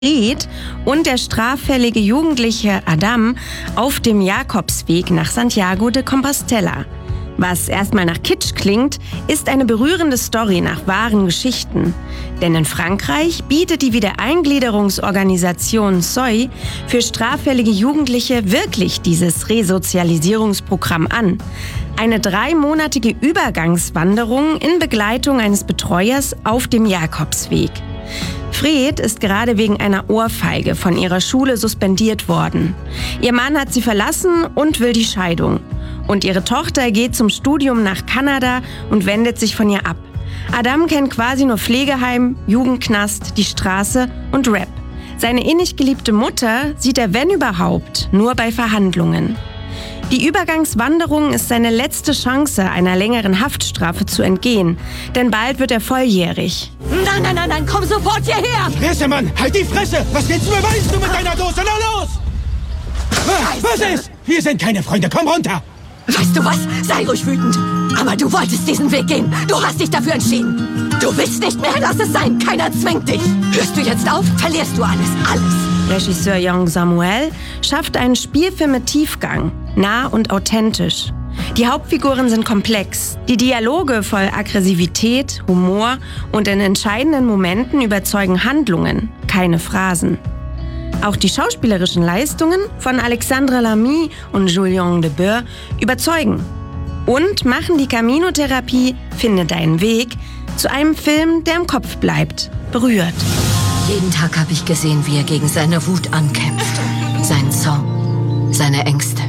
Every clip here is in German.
Fred und der straffällige Jugendliche Adam auf dem Jakobsweg nach Santiago de Compostela. Was erstmal nach Kitsch klingt, ist eine berührende Story nach wahren Geschichten. Denn in Frankreich bietet die Wiedereingliederungsorganisation SOI für straffällige Jugendliche wirklich dieses Resozialisierungsprogramm an. Eine 3-monatige Übergangswanderung in Begleitung eines Betreuers auf dem Jakobsweg. Fred ist gerade wegen einer Ohrfeige von ihrer Schule suspendiert worden. Ihr Mann hat sie verlassen und will die Scheidung. Und ihre Tochter geht zum Studium nach Kanada und wendet sich von ihr ab. Adam kennt quasi nur Pflegeheim, Jugendknast, die Straße und Rap. Seine innig geliebte Mutter sieht er, wenn überhaupt, nur bei Verhandlungen. Die Übergangswanderung ist seine letzte Chance, einer längeren Haftstrafe zu entgehen. Denn bald wird er volljährig. Nein, komm sofort hierher! Fresse, Mann! Halt die Fresse! Was willst du beweisen, du mit deiner Dose? Na los! Was ist? Wir sind keine Freunde, komm runter! Weißt du was? Sei ruhig wütend. Aber du wolltest diesen Weg gehen. Du hast dich dafür entschieden. Du willst nicht mehr, lass es sein. Keiner zwingt dich. Hörst du jetzt auf, verlierst du alles. Regisseur Young Samuel schafft einen Spielfilm mit Tiefgang, nah und authentisch. Die Hauptfiguren sind komplex, die Dialoge voll Aggressivität, Humor und in entscheidenden Momenten überzeugen Handlungen, keine Phrasen. Auch die schauspielerischen Leistungen von Alexandre Lamy und Julien Debeur überzeugen und machen die Camino-Therapie Finde deinen Weg zu einem Film, der im Kopf bleibt, berührt. Jeden Tag habe ich gesehen, wie er gegen seine Wut ankämpft. Seinen Zorn, seine Ängste.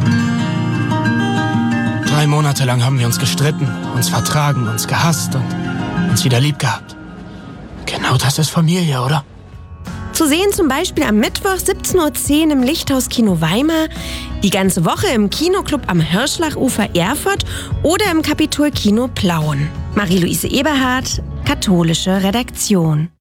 3 Monate lang haben wir uns gestritten, uns vertragen, uns gehasst und uns wieder lieb gehabt. Genau das ist Familie, oder? Zu sehen zum Beispiel am Mittwoch 17:10 Uhr im Lichthaus-Kino Weimar, die ganze Woche im Kinoclub am Hirschlachufer Erfurt oder im Kapitol-Kino Plauen. Marie-Louise Eberhardt, Katholische Redaktion.